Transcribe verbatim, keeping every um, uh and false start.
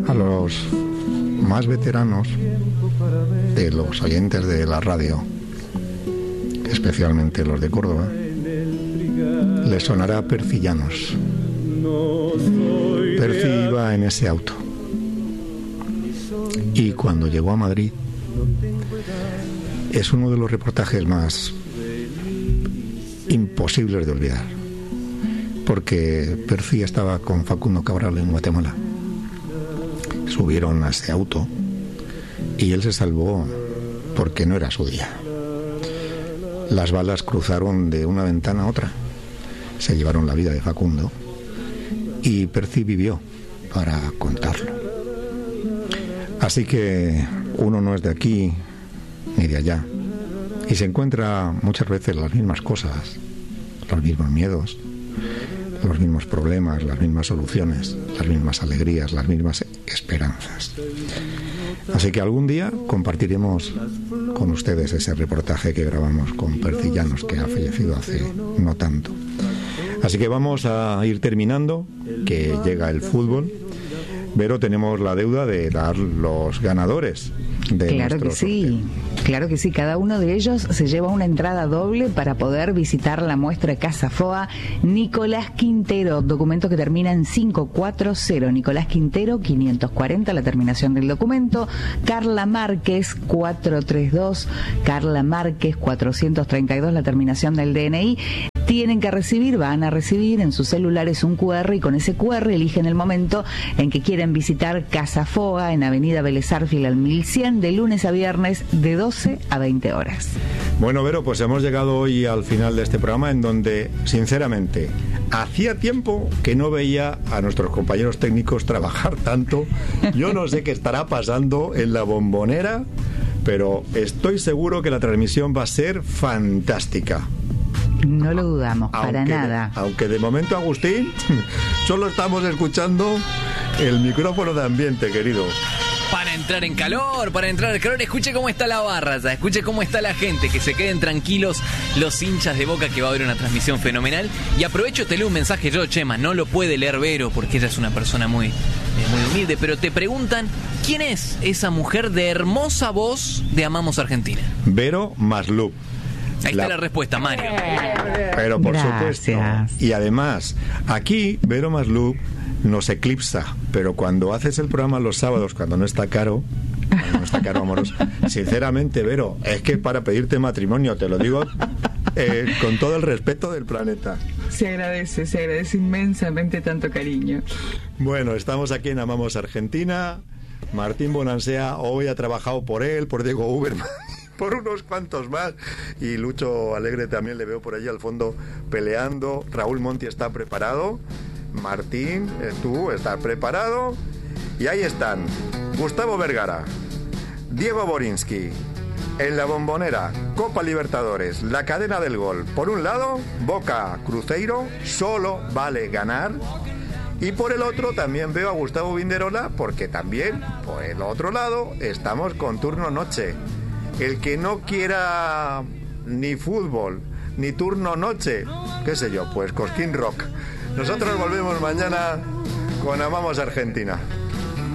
a los más veteranos de los oyentes de la radio, especialmente los de Córdoba, les sonará Percy Llanos. Percy iba en ese auto y cuando llegó a Madrid es uno de los reportajes más imposibles de olvidar, porque Percy estaba con Facundo Cabral en Guatemala. Subieron a ese auto y él se salvó porque no era su día. Las balas cruzaron de una ventana a otra, se llevaron la vida de Facundo y Percy vivió para contarlo. Así que uno no es de aquí ni de allá y se encuentra muchas veces las mismas cosas, los mismos miedos, los mismos problemas, las mismas soluciones, las mismas alegrías, las mismas esperanzas. Así que algún día compartiremos con ustedes ese reportaje que grabamos con Percy Llanos, que ha fallecido hace no tanto. Así que vamos a ir terminando, que llega el fútbol. Pero tenemos la deuda de dar los ganadores de Claro que sí, sorteo. claro que sí. Cada uno de ellos se lleva una entrada doble para poder visitar la muestra de Casa Foa. Nicolás Quintero, documento que termina en cinco cuatro cero. Nicolás Quintero, quinientos cuarenta, la terminación del documento. Carla Márquez, cuatrocientos treinta y dos. Carla Márquez, cuatrocientos treinta y dos, la terminación del D N I. Tienen que recibir, van a recibir en sus celulares un cu erre y con ese cu erre eligen el momento en que quieren visitar Casa Foa en Avenida Vélez Arfiel al mil cien de lunes a viernes de doce a veinte horas. Bueno, Vero, pues hemos llegado hoy al final de este programa en donde, sinceramente, hacía tiempo que no veía a nuestros compañeros técnicos trabajar tanto. Yo no sé qué estará pasando en la Bombonera, pero estoy seguro que la transmisión va a ser fantástica. No lo dudamos, aunque para de, nada. Aunque de momento, Agustín, solo estamos escuchando el micrófono de ambiente, querido. Para entrar en calor, para entrar en calor, escuche cómo está la barra, ya, escuche cómo está la gente, que se queden tranquilos los hinchas de Boca, que va a haber una transmisión fenomenal. Y aprovecho, te leo un mensaje yo, Chema, no lo puede leer Vero, porque ella es una persona muy, eh, muy humilde, pero te preguntan, ¿quién es esa mujer de hermosa voz de Amamos Argentina? Vero Maslup. Ahí la... está la respuesta, Mario. Pero por Gracias. supuesto. Y además, aquí Vero Maslup nos eclipsa, pero cuando haces el programa los sábados, cuando no está Caro, cuando no está Caro Amoroso, sinceramente, Vero, es que para pedirte matrimonio, te lo digo eh, con todo el respeto del planeta. Se agradece, se agradece inmensamente tanto cariño. Bueno, estamos aquí en Amamos Argentina. Martín Bonansea hoy ha trabajado por él, por Diego Uberman, por unos cuantos más, y Lucho Alegre también le veo por allí al fondo peleando. Raúl Monti está preparado, Martín, eh, tú estás preparado, y ahí están Gustavo Vergara, Diego Borinsky en la Bombonera, Copa Libertadores, la cadena del gol. Por un lado, Boca Cruzeiro, solo vale ganar. Y por el otro también veo a Gustavo Vinderola, porque también por el otro lado estamos con turno noche. El que no quiera ni fútbol, ni turno noche, qué sé yo, pues Cosquín Rock. Nosotros volvemos mañana con Amamos Argentina.